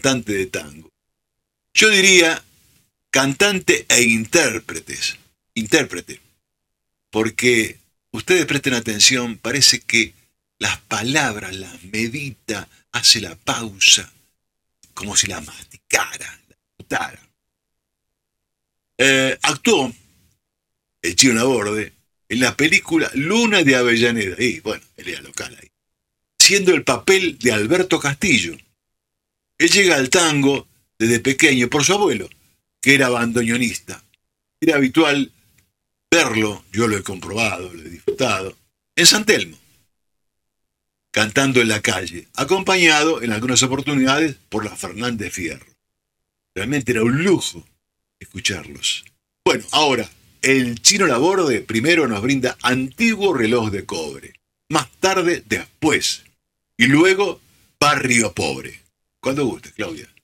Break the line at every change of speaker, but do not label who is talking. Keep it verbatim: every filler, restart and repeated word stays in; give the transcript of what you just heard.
cantante de tango. Yo diría cantante e intérpretes. Intérprete. Porque ustedes presten atención, parece que las palabras las medita, hace la pausa, como si las masticara, las disfrutara. Eh, actuó el Chino Laborde en la película Luna de Avellaneda, y bueno, él era local ahí, siendo el papel de Alberto Castillo. Él llega al tango desde pequeño por su abuelo, que era bandoneonista. Era habitual verlo, yo lo he comprobado, lo he disfrutado, en San Telmo, cantando en la calle, acompañado en algunas oportunidades por la Fernández Fierro. Realmente era un lujo escucharlos. Bueno, ahora, el Chino Laborde primero nos brinda Antiguo Reloj de Cobre, más tarde Después, y luego Barrio Pobre. Cuando guste, Claudia.